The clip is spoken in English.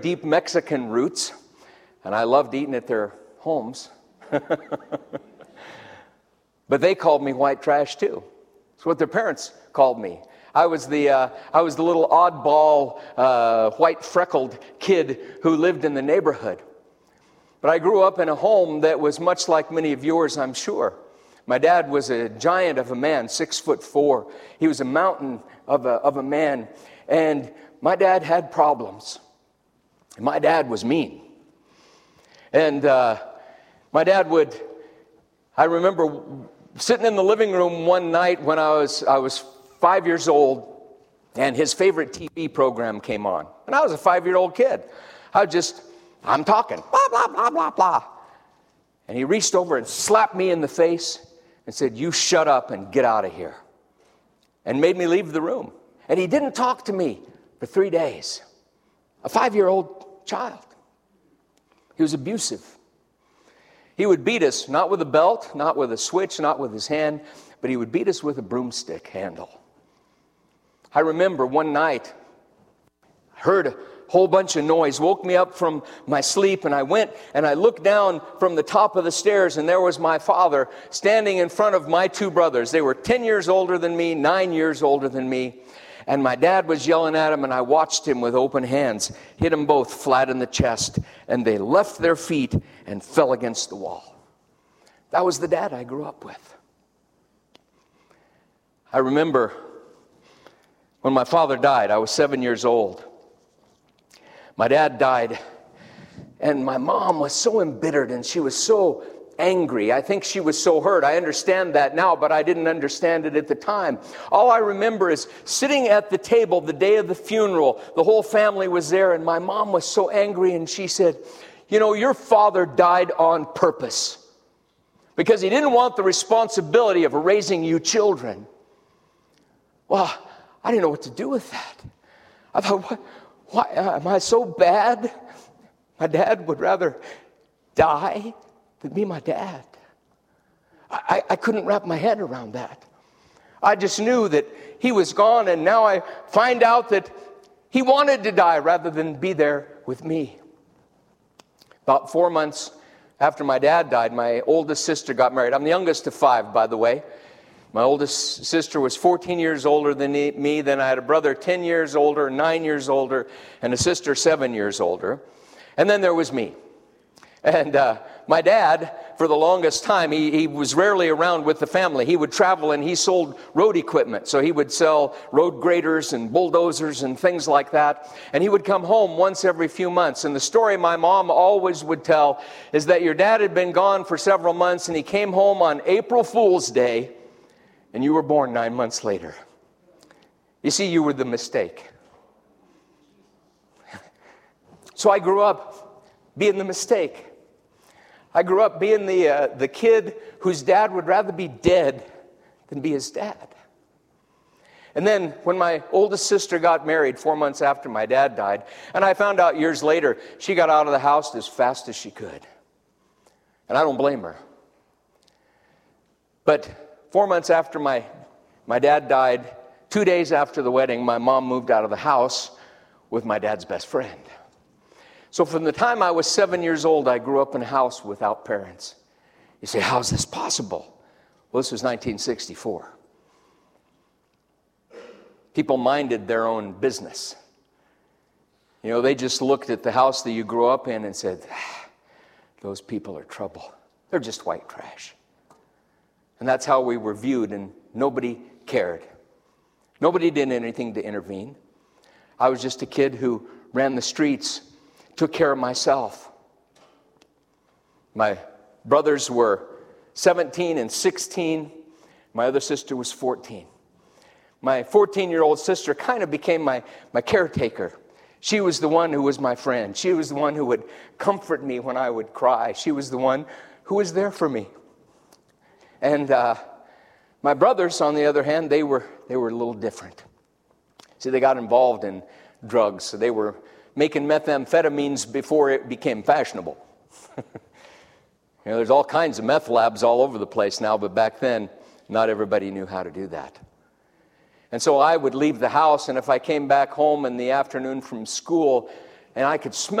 deep Mexican roots, and I loved eating at their homes. But they called me white trash too. It's what their parents called me. I was the little oddball, white freckled kid who lived in the neighborhood. But I grew up in a home that was much like many of yours, I'm sure. My dad was a giant of a man, 6'4". He was a mountain of a man, and my dad had problems. My dad was mean, and my dad would. I remember sitting in the living room one night when I was 5 years old, and his favorite TV program came on. And I was a 5-year-old kid. I'm talking, blah, blah, blah, blah, blah. And he reached over and slapped me in the face and said, "You shut up and get out of here." And made me leave the room. And he didn't talk to me for 3 days. A 5-year-old child. He was abusive. He would beat us, not with a belt, not with a switch, not with his hand, but he would beat us with a broomstick handle. I remember one night, I heard a whole bunch of noise, woke me up from my sleep, and I went and I looked down from the top of the stairs, and there was my father standing in front of my two brothers. They were 10 years older than me, 9 years older than me. And my dad was yelling at him, and I watched him with open hands, hit them both flat in the chest, and they left their feet and fell against the wall. That was the dad I grew up with. I remember when my father died, I was 7 years old. My dad died, and my mom was so embittered, and she was so angry. I think she was so hurt. I understand that now, but I didn't understand it at the time. All I remember is sitting at the table the day of the funeral. The whole family was there, and my mom was so angry, and she said, "You know, your father died on purpose because he didn't want the responsibility of raising you children." Well, I didn't know what to do with that. I thought, why am I so bad? My dad would rather die than be my dad. I couldn't wrap my head around that. I just knew that he was gone, and now I find out that he wanted to die rather than be there with me. About 4 months after my dad died, my oldest sister got married. I'm the youngest of 5, by the way. My oldest sister was 14 years older than me. Then I had a brother 10 years older, 9 years older, and a sister 7 years older. And then there was me. And my dad, for the longest time, he was rarely around with the family. He would travel, and he sold road equipment. So he would sell road graders and bulldozers and things like that. And he would come home once every few months. And the story my mom always would tell is that your dad had been gone for several months, and he came home on April Fool's Day, and you were born 9 months later. You see, you were the mistake. So I grew up being the mistake. I grew up being the kid whose dad would rather be dead than be his dad. And then when my oldest sister got married 4 months after my dad died, and I found out years later, she got out of the house as fast as she could. And I don't blame her. But 4 months after my dad died, 2 days after the wedding, my mom moved out of the house with my dad's best friend. So from the time I was 7 years old, I grew up in a house without parents. You say, how's this possible? Well, this was 1964. People minded their own business. You know, they just looked at the house that you grew up in and said, those people are trouble. They're just white trash. And that's how we were viewed, and nobody cared. Nobody did anything to intervene. I was just a kid who ran the streets, took care of myself. My brothers were 17 and 16. My other sister was 14. My 14-year-old sister kind of became my caretaker. She was the one who was my friend. She was the one who would comfort me when I would cry. She was the one who was there for me. And my brothers, on the other hand, they were a little different. See, they got involved in drugs, so they were making methamphetamines before it became fashionable. You know, there's all kinds of meth labs all over the place now, but back then, not everybody knew how to do that. And so I would leave the house, and if I came back home in the afternoon from school, and I could smell